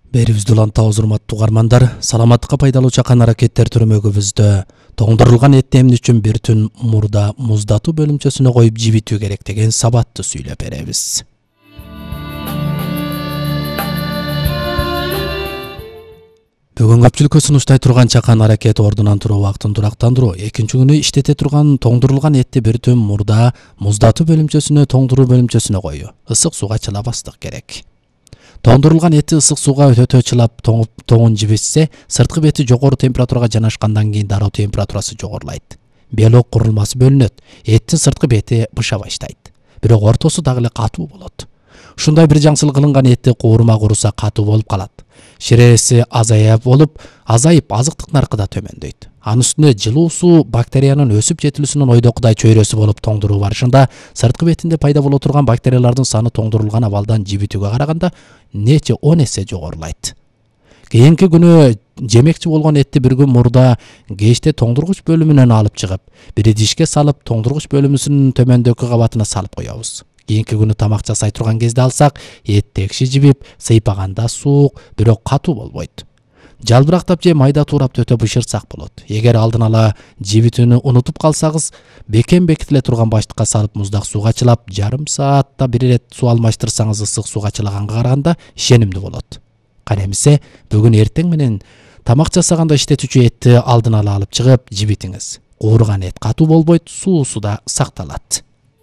Берибизди улантабыз, урматтуу угармандар. Саламаттыкка пайдалуу чакан аракеттер түрмөгүбүздө тоңдурулган этти эмне үчүн бир түн мурда муздатуу бөлүмчөсүнө коюп жибитүү керек деген сабатты сүйлөп беребиз. Бүгүн көпчүлүккө сунуштай турган чакан аракет ордунан туруу убактын турактандыруу. Экинчи күнү иштете турган тоңдурулган этти бир түн мурда муздатуу бөлүмчөсүнө, тоңдуруу бөлүмчөсүнө коюу. Ысык сууга чылабастык керек. Тоңдурулган этти ысык сууга өтө чылап тоңун жибитсе, сырткы бети жогору температурага жанашкандан кийин дароо температурасы жогорулайт. Белок курулмасы бөлүнөт. Эттин сырткы бети быша баштайт. Бирок ортосу дагы эле катуу болот. Ушундай бир жаңсыл кылынган этти куурма куруса катуу болуп калат. Ширеси азайып азыктык наркы да төмөндөйт. Анын үстүнө жылуу суу бактериянын өсүп жетилүүсүнүн ойдокудай чөйрөсү болуп тоңдуруу барышында сырткы бетинде пайда боло турган бактериялардын саны тоңдурулган абалдан жибитүүгө караганда нече 10 эсе жогорулайт. Кийинки күнү жемекчи болгон этти бир күн мурда кечте тоңдургуч бөлүмүнөн алып чыгып, бир идишке салып, тоңдургуч бөлүмүнүн төмөндөгү кабатына салып коебуз. Кийинки күнү тамак жасай турган кезде алсак, эт текши жибип, сыйпаганда суук, бирок катуу болбойт. Жалбырактап же майда туурап төтө бышырсак болот. Эгер алдын ала жибитүүнү унутуп калсагыз, бекем бекитиле турган баштыкка салып муздак сууга чылап, жарым саатта бир ирет суу алмаштырсаңыз ысык сууга чылаганга караганда ишенимдүү болот. Кана эмесе, бүгүн эртең менен тамак жасаганда иштетүүчү этти алдын ала алып чыгып, жибитиңиз. Куурган эт катуу болбойт, суусу да сакталат.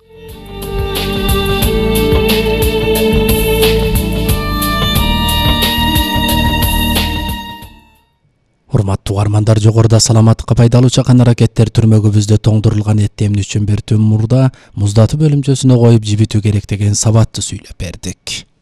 Урматтуу угармандар, жогоруда саламаттыкка пайдалуу чакан аракеттер түрмөгүбүздө тоңдурулган этти эмне үчүн бир түн мурда муздатуу бөлүмчөсүнө коюп жибитүү керек деген сабатты сүйлөп бердик.